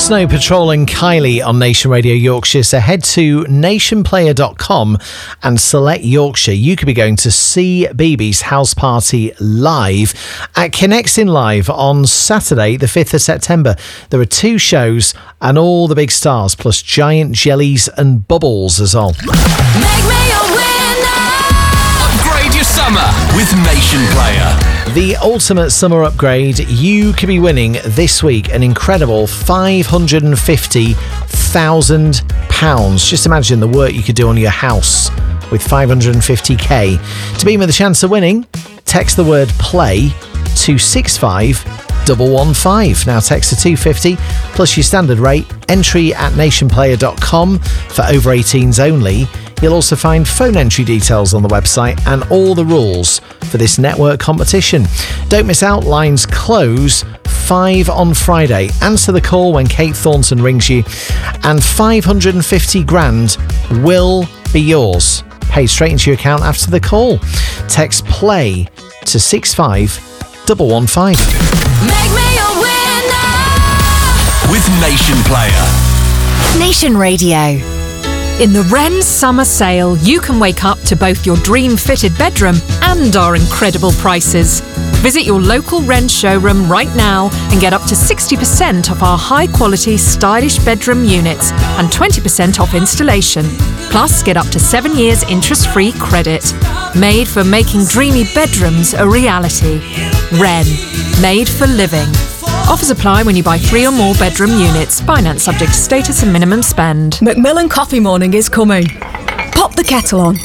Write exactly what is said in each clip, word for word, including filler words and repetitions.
Snow Patrol and Kylie on Nation Radio Yorkshire. So head to nation player dot com and select Yorkshire. You could be going to see B B's house party live at Connexin Live on Saturday, the fifth of September. There are two shows and all the big stars, plus giant jellies and bubbles as well. Make me a winner. Upgrade your summer with Nation Player. The ultimate summer upgrade. You could be winning this week an incredible five hundred fifty thousand pounds. Just imagine the work you could do on your house with five hundred fifty k. To be in with a chance of winning, text the word play to six five one one five. Now text to two fifty plus your standard rate. Entry at nation player dot com for over eighteens only. You'll also find phone entry details on the website and all the rules for this network competition. Don't miss out, lines close five on Friday. Answer the call when Kate Thornton rings you, and five hundred fifty grand will be yours. Paid straight into your account after the call. Text play to six five one one five. Make me a winner with Nation Player. Nation Radio. In the Wren Summer Sale, you can wake up to both your dream-fitted bedroom and our incredible prices. Visit your local Wren showroom right now and get up to sixty percent off our high-quality, stylish bedroom units and twenty percent off installation. Plus, get up to seven years interest-free credit. Made for making dreamy bedrooms a reality. Wren. Made for living. Offers apply when you buy three or more bedroom units. Finance subject to status and minimum spend. Macmillan Coffee Morning is coming. Pop the kettle on.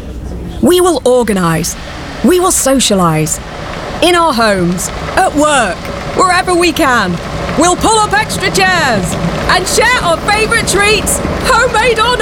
We will organise. We will socialise. In our homes, at work, wherever we can. We'll pull up extra chairs and share our favourite treats, homemade or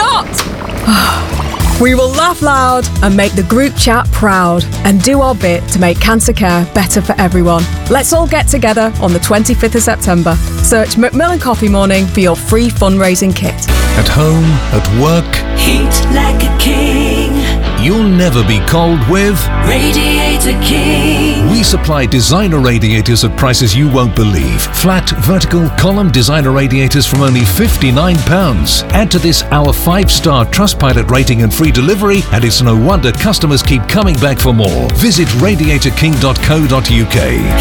not. We will laugh loud and make the group chat proud and do our bit to make cancer care better for everyone. Let's all get together on the twenty-fifth of September. Search Macmillan Coffee Morning for your free fundraising kit. At home, at work, Heat like a king. you'll never be cold with Radiator King. We supply designer radiators at prices you won't believe. Flat, vertical, column designer radiators from only fifty-nine pounds. Add to this our five-star Trustpilot rating and free delivery, and it's no wonder customers keep coming back for more. Visit radiator king dot co dot uk.